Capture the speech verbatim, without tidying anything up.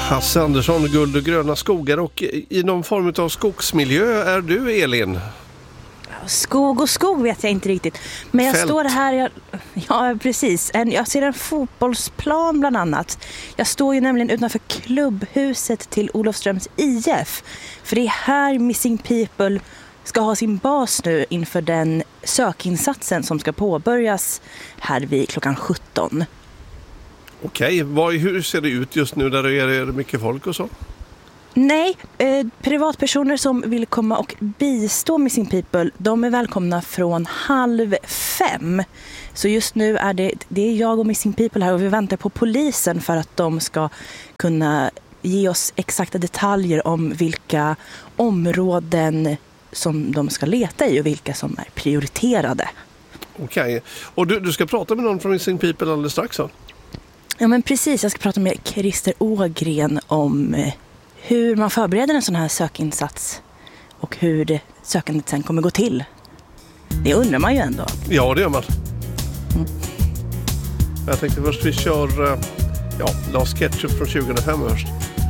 Hasse Andersson, Guld och gröna skogar, och i någon form av skogsmiljö är du, Elin? Skog och skog vet jag inte riktigt. Men jag Fält. står här, jag, ja precis, en, jag ser en fotbollsplan bland annat. Jag står ju nämligen utanför klubbhuset till Olofströms I F. För det är här Missing People ska ha sin bas nu inför den sökinsatsen som ska påbörjas här vid klockan sjutton. Okej, vad, hur ser det ut just nu där det är mycket folk och så? Nej, eh, privatpersoner som vill komma och bistå Missing People, de är välkomna från halv fem. Så just nu är det, det är jag och Missing People här, och vi väntar på polisen för att de ska kunna ge oss exakta detaljer om vilka områden som de ska leta i och vilka som är prioriterade. Okej, och du, du ska prata med någon från Missing People alldeles strax så? Ja men precis, jag ska prata med Christer Ågren om eh, hur man förbereder en sån här sökinsats och hur det sökandet sen kommer gå till. Det undrar man ju ändå. Ja, det gör man. Mm. Jag tänkte först vi kör ja, Last Ketchup från tjugohundrafem först.